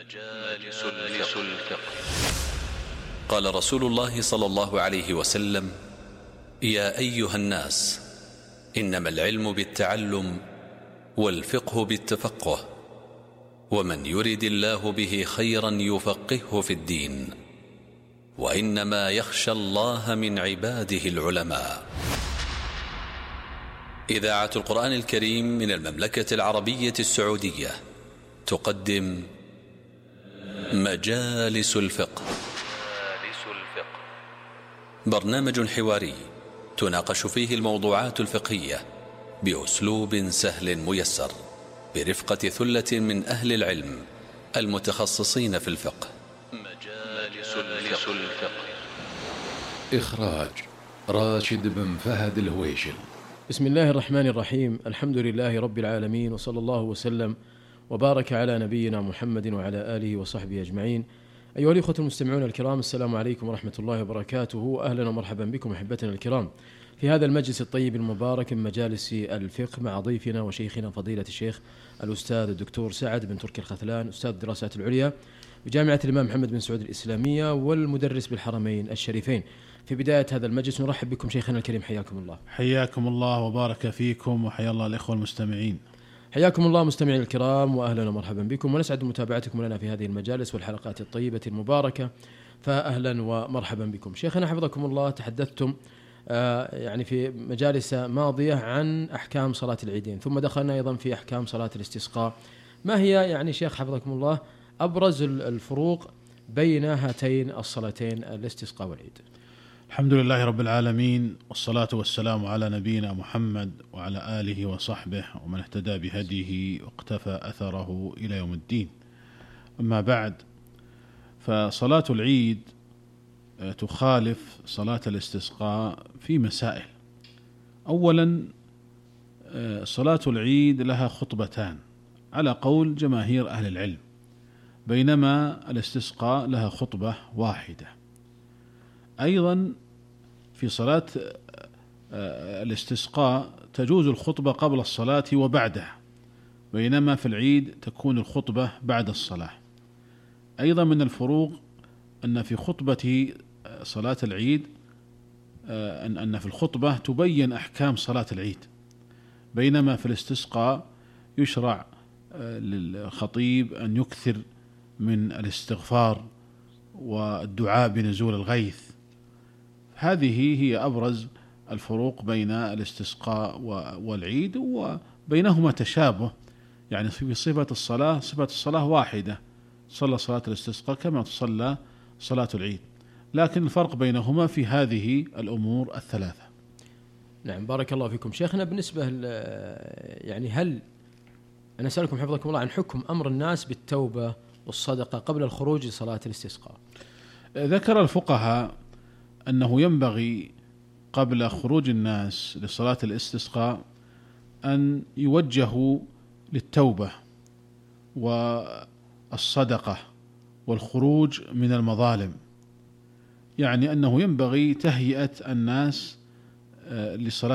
مجالس الفقه. قال رسول الله صلى الله عليه وسلم: يا أيها الناس، إنما العلم بالتعلم والفقه بالتفقه، ومن يرد الله به خيرا يفقهه في الدين، وإنما يخشى الله من عباده العلماء. إذاعة القرآن الكريم من المملكة العربية السعودية تقدم مجالس الفقه. برنامج حواري تناقش فيه الموضوعات الفقهية بأسلوب سهل ميسر، برفقة ثلة من أهل العلم المتخصصين في الفقه. مجالس الفقه. إخراج راشد بن فهد الهويشل. بسم الله الرحمن الرحيم. الحمد لله رب العالمين، وصلى الله وسلم وبارك على نبينا محمد وعلى آله وصحبه أجمعين. أيها الإخوة المستمعون الكرام، السلام عليكم ورحمة الله وبركاته. أهلا ومرحبا بكم أحبتنا الكرام في هذا المجلس الطيب المبارك من مجالس الفقه، مع ضيفنا وشيخنا فضيلة الشيخ الأستاذ الدكتور سعد بن تركي الخثلان، أستاذ الدراسات العليا بجامعة الإمام محمد بن سعود الإسلامية والمدرس بالحرمين الشريفين. في بداية هذا المجلس نرحب بكم شيخنا الكريم، حياكم الله. حياكم الله وبارك فيكم، وحيا الله الإخوة المستمعين. حياكم الله مستمعين الكرام، وأهلا ومرحبا بكم، ونسعد متابعتكم لنا في هذه المجالس والحلقات الطيبة المباركة، فأهلا ومرحبا بكم. شيخنا حفظكم الله، تحدثتم يعني في مجالس ماضية عن أحكام صلاة العيدين، ثم دخلنا أيضا في أحكام صلاة الاستسقاء. ما هي يعني شيخ حفظكم الله أبرز الفروق بين هاتين الصلاتين، الاستسقاء والعيد؟ الحمد لله رب العالمين، والصلاة والسلام على نبينا محمد وعلى آله وصحبه ومن اهتدى بهديه واقتفى أثره إلى يوم الدين. أما بعد، فصلاة العيد تخالف صلاة الاستسقاء في مسائل. أولا، صلاة العيد لها خطبتان على قول جماهير أهل العلم، بينما الاستسقاء لها خطبة واحدة. أيضا في صلاة الاستسقاء تجوز الخطبة قبل الصلاة وبعدها، بينما في العيد تكون الخطبة بعد الصلاة. أيضا من الفروق أن في خطبة صلاة العيد أن في الخطبة تبين أحكام صلاة العيد، بينما في الاستسقاء يشرع للخطيب أن يكثر من الاستغفار والدعاء بنزول الغيث. هذه هي أبرز الفروق بين الاستسقاء والعيد، وبينهما تشابه، يعني في صفة الصلاة واحدة، صلى صلاة الاستسقاء كما تصلى صلاة العيد، لكن الفرق بينهما في هذه الأمور الثلاثة. نعم، بارك الله فيكم. شيخنا بالنسبة يعني هل أنا أسألكم حفظكم الله عن حكم أمر الناس بالتوبة والصدقة قبل الخروج لصلاة الاستسقاء؟ ذكر الفقهاء أنه ينبغي قبل خروج الناس لصلاة الاستسقاء أن يوجهوا للتوبة والصدقة والخروج من المظالم، يعني أنه ينبغي تهيئة الناس لصلاة